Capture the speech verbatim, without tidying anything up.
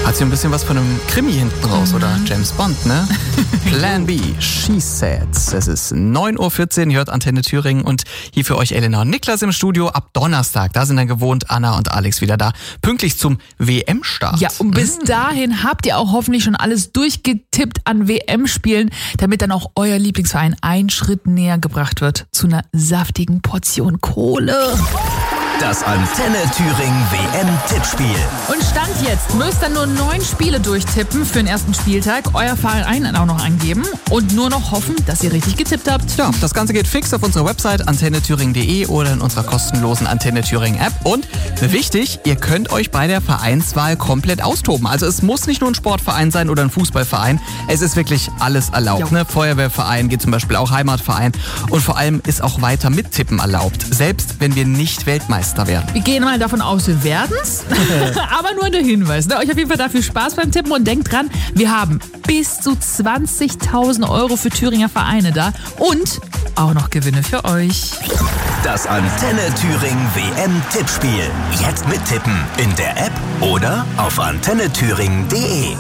Hat sie ein bisschen was von einem Krimi hinten raus, mhm. oder James Bond, ne? Plan B, She Said. Es ist neun Uhr vierzehn, ihr hört Antenne Thüringen und hier für euch Elena und Niklas im Studio ab Donnerstag. Da sind dann gewohnt Anna und Alex wieder da, pünktlich zum W M-Start. Ja, und bis dahin habt ihr auch hoffentlich schon alles durchgetippt an W M-Spielen, damit dann auch euer Lieblingsverein einen Schritt näher gebracht wird zu einer saftigen Portion Kohle. Das Antenne Thüringen W M-Tippspiel. Und Stand jetzt müsst ihr nur neun Spiele durchtippen für den ersten Spieltag, euer Verein auch noch angeben und nur noch hoffen, dass ihr richtig getippt habt. Ja, das Ganze geht fix auf unserer Website antenne thüringen punkt de oder in unserer kostenlosen Antenne Thüringen App. Und wichtig, ihr könnt euch bei der Vereinswahl komplett austoben. Also es muss nicht nur ein Sportverein sein oder ein Fußballverein. Es ist wirklich alles erlaubt. Ne? Feuerwehrverein geht zum Beispiel auch Heimatverein. Und vor allem ist auch weiter Mittippen erlaubt. Selbst wenn wir nicht Weltmeister werden. Wir gehen mal davon aus, wir werden's. Aber nur der Hinweis. Ne? Euch auf jeden Fall dafür Spaß beim Tippen und denkt dran, wir haben bis zu zwanzigtausend Euro für Thüringer Vereine da und auch noch Gewinne für euch. Das Antenne Thüringen W M-Tippspiel. Jetzt mittippen in der App oder auf antenne thüringen punkt de.